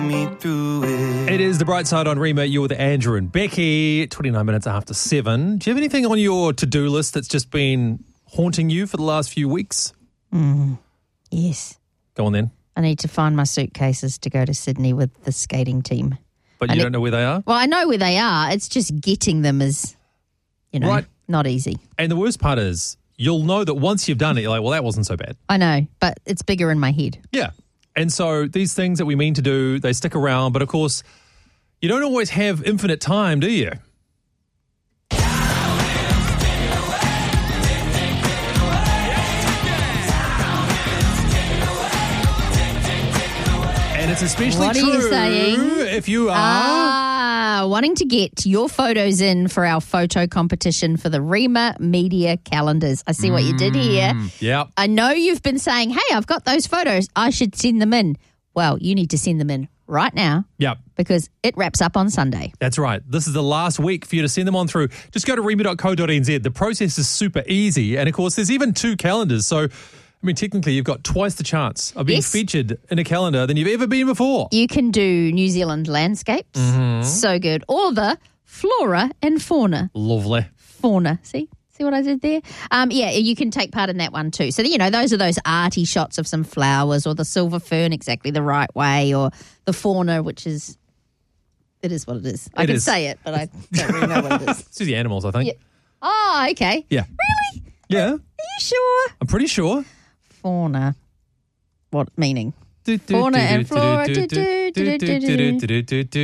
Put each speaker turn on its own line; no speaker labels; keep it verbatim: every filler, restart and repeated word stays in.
me through it.
It is The Bright Side on Rima. You're with Andrew and Becky, twenty-nine minutes after seven. Do you have anything on your to-do list that's just been haunting you for the last few weeks?
Mm, yes.
Go on then.
I need to find my suitcases to go to Sydney with the skating team.
But you
I
don't
ne-
know where they are?
Well, I know where they are. It's just getting them is, you know,
Right.
not easy.
And the worst part is you'll know that once you've done it, you're like, well, that wasn't so bad.
I know, but it's bigger in my head.
Yeah. And so these things that we mean to do, they stick around. But of course, you don't always have infinite time, do you? And it's especially
What are
true
you saying?
if you are...
Ah, wanting to get your photos in for our photo competition for the Rima Media Calendars. I see what you did here.
Yeah.
I know you've been saying, hey, I've got those photos. I should send them in. Well, you need to send them in right now
Yeah.
because it wraps up on Sunday.
That's right. This is the last week for you to send them on through. Just go to rima dot co dot n z. The process is super easy. And, of course, there's even two calendars. So, I mean, technically, you've got twice the chance of being
Yes.
featured in a calendar than you've ever been before.
You can do New Zealand landscapes.
Mm-hmm.
So good. Or the flora and fauna.
Lovely.
Fauna. See? See what I did there? Um, yeah, you can take part in that one too. So, you know, those are those arty shots of some flowers or the silver fern exactly the right way or the fauna, which is, it is what it is. I
It
can
is.
say it, but I don't really know what it is.
It's just the animals, I think.
Yeah. Oh, okay.
Yeah.
Really?
Yeah.
Are you sure?
I'm pretty sure.
Fauna. What meaning? Fauna and flora. Do, do, do, do, do, do.